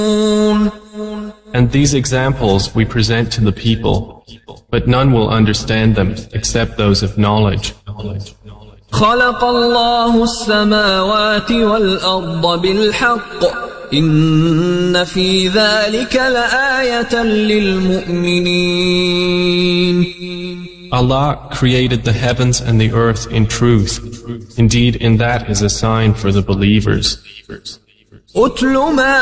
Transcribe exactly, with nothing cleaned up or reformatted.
And these examples we present to the people, but none will understand them except those of knowledge. خلق الله السماوات والأرض بالحق إن في ذلك لآية للمؤمنين. Allah created the heavens and the earth in truth. Indeed, in that is a sign for the believers.